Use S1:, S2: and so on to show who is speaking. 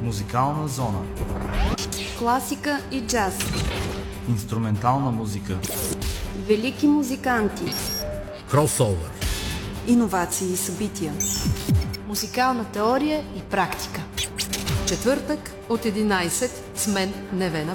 S1: Музикална зона.
S2: Класика и джаз.
S1: Инструментална музика.
S2: Велики музиканти.
S3: Кросовър.
S2: Иновации и събития.
S4: Музикална теория и практика. Четвъртък от 11 с мен Невена